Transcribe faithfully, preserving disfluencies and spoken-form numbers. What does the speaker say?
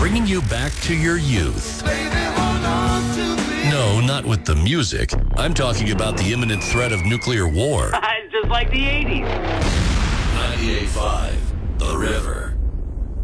bringing you back to your youth. No, not with the music. I'm talking about the imminent threat of nuclear war. It's just like the eighties.